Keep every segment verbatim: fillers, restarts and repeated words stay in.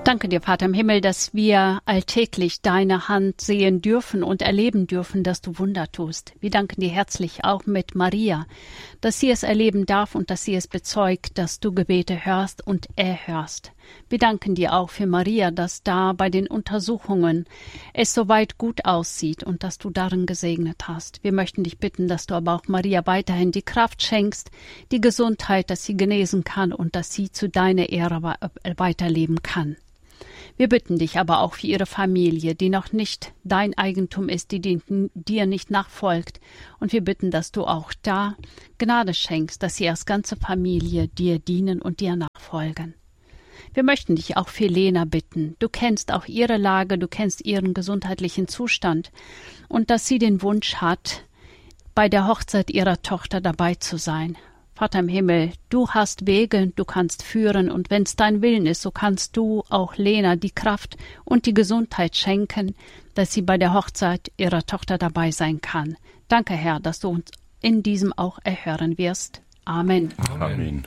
Danke dir, Vater im Himmel, dass wir alltäglich deine Hand sehen dürfen und erleben dürfen, dass du Wunder tust. Wir danken dir herzlich auch mit Maria, dass sie es erleben darf und dass sie es bezeugt, dass du Gebete hörst und erhörst. Wir danken dir auch für Maria, dass da bei den Untersuchungen es soweit gut aussieht und dass du darin gesegnet hast. Wir möchten dich bitten, dass du aber auch Maria weiterhin die Kraft schenkst, die Gesundheit, dass sie genesen kann und dass sie zu deiner Ehre weiterleben kann. Wir bitten dich aber auch für ihre Familie, die noch nicht dein Eigentum ist, die dir nicht nachfolgt. Und wir bitten, dass du auch da Gnade schenkst, dass sie als ganze Familie dir dienen und dir nachfolgen. Wir möchten dich auch für Lena bitten. Du kennst auch ihre Lage, du kennst ihren gesundheitlichen Zustand und dass sie den Wunsch hat, bei der Hochzeit ihrer Tochter dabei zu sein. Vater im Himmel, du hast Wege, du kannst führen und wenn es dein Willen ist, so kannst du auch Lena die Kraft und die Gesundheit schenken, dass sie bei der Hochzeit ihrer Tochter dabei sein kann. Danke, Herr, dass du uns in diesem auch erhören wirst. Amen. Amen.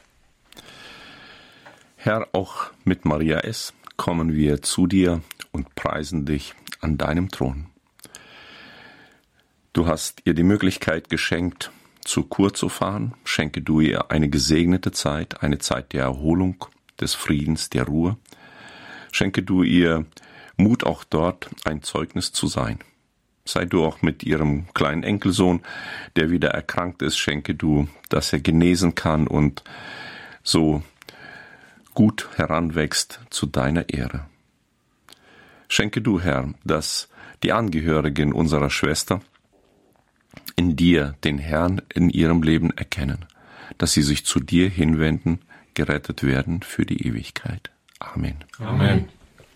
Herr, auch mit Maria S. kommen wir zu dir und preisen dich an deinem Thron. Du hast ihr die Möglichkeit geschenkt, zur Kur zu fahren. Schenke du ihr eine gesegnete Zeit, eine Zeit der Erholung, des Friedens, der Ruhe. Schenke du ihr Mut, auch dort ein Zeugnis zu sein. Sei du auch mit ihrem kleinen Enkelsohn, der wieder erkrankt ist, schenke du, dass er genesen kann und so gut heranwächst zu deiner Ehre. Schenke du, Herr, dass die Angehörigen unserer Schwester in dir den Herrn in ihrem Leben erkennen, dass sie sich zu dir hinwenden, gerettet werden für die Ewigkeit. Amen. Amen.